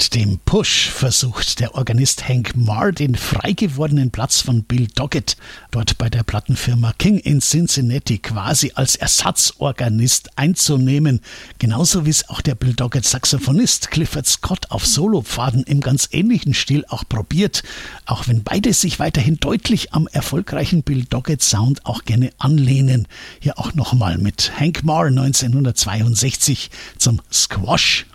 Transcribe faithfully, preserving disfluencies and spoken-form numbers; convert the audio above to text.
Mit dem Push versucht der Organist Hank Marr den frei gewordenen Platz von Bill Doggett dort bei der Plattenfirma King in Cincinnati quasi als Ersatzorganist einzunehmen. Genauso wie es auch der Bill Doggett Saxophonist Clifford Scott auf Solopfaden im ganz ähnlichen Stil auch probiert, auch wenn beide sich weiterhin deutlich am erfolgreichen Bill Doggett Sound auch gerne anlehnen. Hier auch nochmal mit Hank Marr neunzehnhundertzweiundsechzig zum Squash